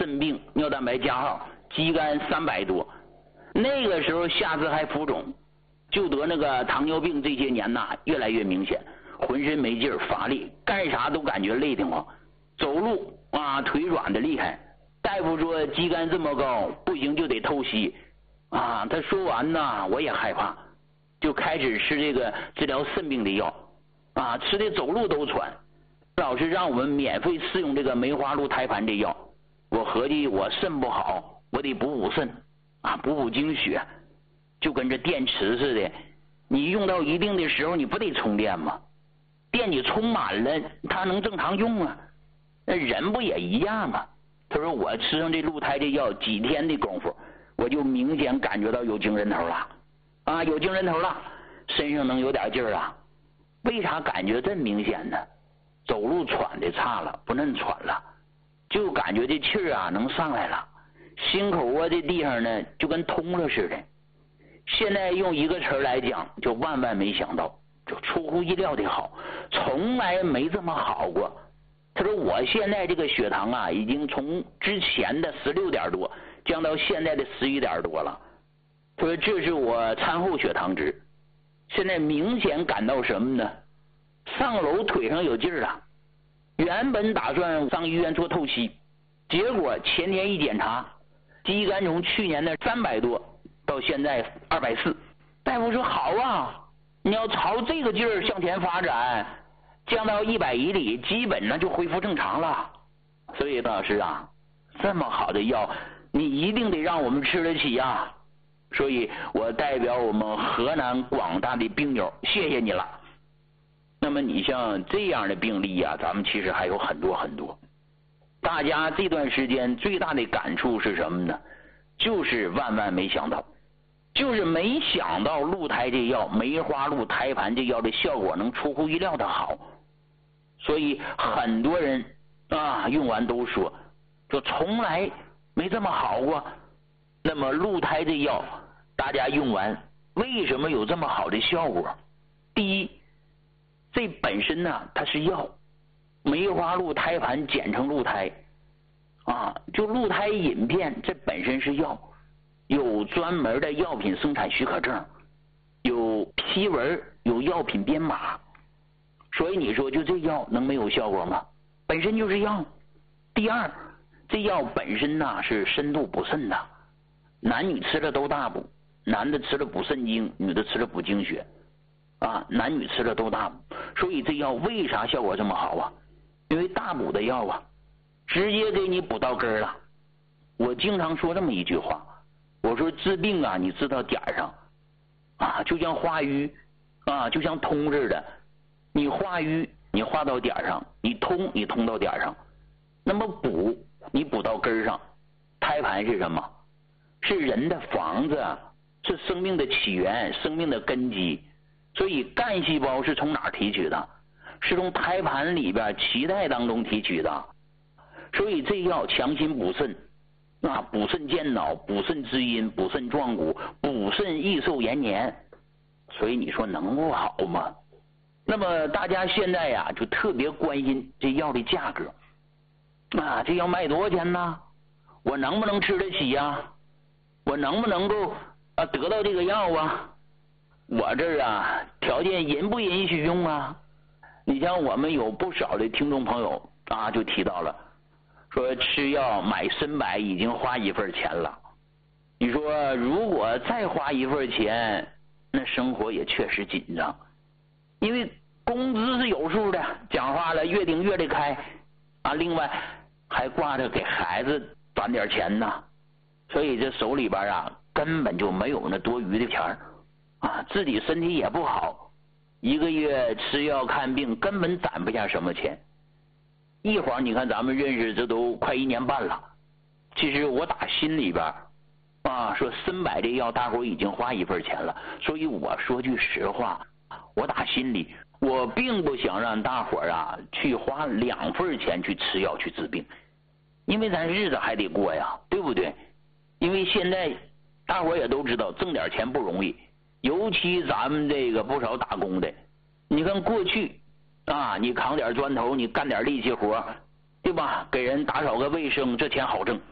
肾病、尿蛋白加号、肌酐300多。那个时候下肢还浮肿，就得那个糖尿病，这些年呐越来越明显，浑身没劲儿、乏力，干啥都感觉累得慌，走路啊腿软的厉害。大夫说肌酐这么高，不行就得透析啊。他说完呢，我也害怕，就开始吃这个治疗肾病的药啊，吃的走路都喘。老师让我们免费试用这个梅花鹿胎盘这药，我合计我肾不好，我得补补肾啊，补补精血，就跟这电池似的，你用到一定的时候，你不得充电吗？电你充满了，它能正常用啊。那人不也一样吗？他说我吃上这鹿胎这药几天的功夫，我就明显感觉到有精神头了啊，有精神头了，身上能有点劲儿啊。为啥感觉这么明显呢？走路喘的差了，不恁喘了，就感觉这气儿啊能上来了，心口窝这地方呢就跟通了似的。现在用一个词来讲，就万万没想到，就出乎意料的好，从来没这么好过。他说我现在这个血糖啊，已经从之前的16点多降到现在的11点多了。他说这是我餐后血糖值，现在明显感到什么呢？上楼腿上有劲儿了。原本打算上医院做透析，结果前天一检查，肌酐从去年的300多到现在240。大夫说好啊，你要朝这个劲儿向前发展，降到100以里，基本上就恢复正常了。所以老师啊，这么好的药，你一定得让我们吃得起呀。所以我代表我们河南广大的病友，谢谢你了。那么你像这样的病例啊，咱们其实还有很多很多。大家这段时间最大的感触是什么呢？就是万万没想到，就是没想到鹿胎这药，梅花鹿胎盘这药的效果能出乎意料的好。所以很多人啊用完都说从来没这么好过。那么鹿胎这药大家用完为什么有这么好的效果？第一，这本身呢它是药，梅花鹿胎盘简称鹿胎啊，就鹿胎饮片这本身是药，有专门的药品生产许可证，有批文，有药品编码。所以你说就这药能没有效果吗？本身就是药。第二，这药本身呢是深度补肾的，男女吃了都大补，男的吃了补肾精，女的吃了补精血啊，男女吃了都大补。所以这药为啥效果这么好啊？因为大补的药啊，直接给你补到根儿了。我经常说这么一句话，我说治病啊，你治到点儿上啊，就像画鱼啊，就像通似的，你画鱼你画到点儿上，你通到点儿上。那么补你补到根儿上。胎盘是什么？是人的房子，是生命的起源，生命的根基。所以干细胞是从哪儿提取的？是从胎盘里边脐带当中提取的。所以这药强心补肾啊，补肾健脑，补肾滋阴，补肾壮骨，补肾益寿延年。所以你说能不好吗？那么大家现在呀就特别关心这药的价格啊，这药卖多少钱呢？我能不能吃得起呀？我能不能够得到这个药啊？我这儿啊条件允不允许用啊？你像我们有不少的听众朋友啊就提到了，说吃药买参柏已经花一份钱了。你说如果再花一份钱，那生活也确实紧张，因为工资是有数的，讲话了月顶月得开啊，另外还挂着给孩子攒点钱呢，所以这手里边啊根本就没有那多余的钱啊，自己身体也不好，一个月吃药看病根本攒不下什么钱。一会儿你看咱们认识这都快1年半了，其实我打心里边啊说参柏这药大伙已经花一份钱了，所以我说句实话，我打心里我并不想让大伙啊去花2份钱去吃药去治病，因为咱日子还得过呀，对不对？因为现在大伙也都知道挣点钱不容易，尤其咱们这个不少打工的，你看过去啊，你扛点砖头，你干点力气活，对吧？给人打扫个卫生，这钱好挣。